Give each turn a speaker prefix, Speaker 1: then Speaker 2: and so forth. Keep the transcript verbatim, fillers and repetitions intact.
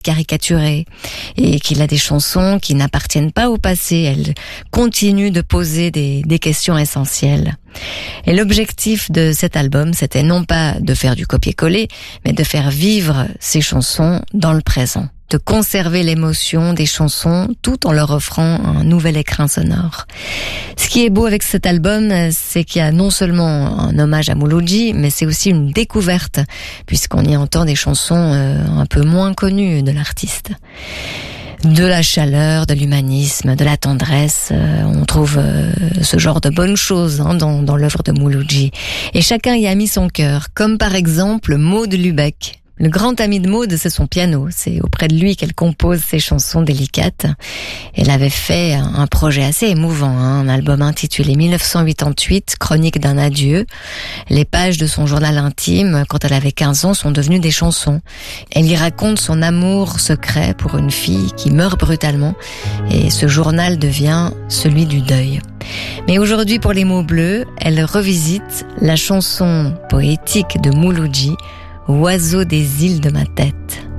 Speaker 1: caricaturé et qu'il a des chansons qui n'appartiennent pas au passé. Elles continuent de poser des, des questions essentielles. Et l'objectif de cet album, c'était non pas de faire du copier-coller, mais de faire vivre ces chansons dans le présent, de conserver l'émotion des chansons tout en leur offrant un nouvel écrin sonore. Ce qui est beau avec cet album, c'est qu'il y a non seulement un hommage à Mouloudji, mais c'est aussi une découverte, puisqu'on y entend des chansons euh, un peu moins connues de l'artiste. De la chaleur, de l'humanisme, de la tendresse, euh, on trouve euh, ce genre de bonnes choses hein, dans, dans l'œuvre de Mouloudji. Et chacun y a mis son cœur, comme par exemple Maud Lubeck. Le grand ami de Maud, c'est son piano. C'est auprès de lui qu'elle compose ses chansons délicates. Elle avait fait un projet assez émouvant, hein, un album intitulé mille neuf cent quatre-vingt-huit, Chronique d'un adieu. Les pages de son journal intime, quand elle avait quinze ans, sont devenues des chansons. Elle y raconte son amour secret pour une fille qui meurt brutalement. Et ce journal devient celui du deuil. Mais aujourd'hui, pour les mots bleus, elle revisite la chanson poétique de Mouloudji, Oiseau des îles de ma tête.